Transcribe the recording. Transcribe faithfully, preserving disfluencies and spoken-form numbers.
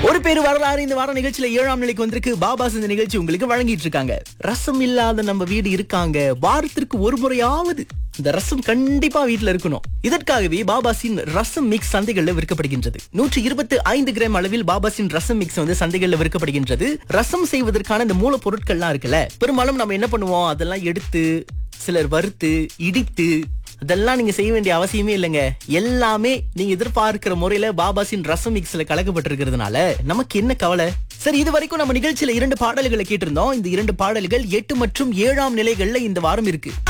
ஒரு பேரு வரலாறு இந்த வார நிகழ்ச்சியில ஏழாம் நிலைக்கு வந்திருக்கு. பாபாஸ் இந்த நிகழ்ச்சி உங்களுக்கு வழங்கிட்டு இருக்காங்க. ரசம் இல்லாத நம்ம வீடு இருக்காங்க. வாரத்திற்கு ஒரு முறையாவது இந்த ரசம் கண்டிப்பா வீட்டுல இருக்கணும். இதற்காகவே பாபாசின் ரசம் மிக்ஸ் சந்தைகள்ல விற்கப்படுகின்றது. நூற்றி இருபத்தி ஐந்து கிராம் அளவில் பாபாசின் ரசம் மிக்ஸ் வந்து சந்தைகள்ல விற்கப்படுகின்றது. ரசம் செய்வதற்கான இந்த மூலப்பொருட்கள்லாம் இருக்குல்ல, பெரும்பாலும் நம்ம என்ன பண்ணுவோம், அதெல்லாம் எடுத்து சிலர் வறுத்து இடித்து அதெல்லாம் நீங்க செய்ய வேண்டிய அவசியமே இல்லைங்க. எல்லாமே நீங்க எதிர்பார்க்கிற முறையில பாபாசின் ரசம் மிக்ஸ்ல கலக்கப்பட்டிருக்கிறதுனால நமக்கு என்ன கவலை. சரி, இது வரைக்கும் நம்ம நிகழ்ச்சியில இரண்டு பாடல்களை கேட்டிருந்தோம். இந்த இரண்டு பாடல்கள் எட்டு மற்றும் ஏழாம் நிலைகள்ல இந்த வாரம் இருக்கு.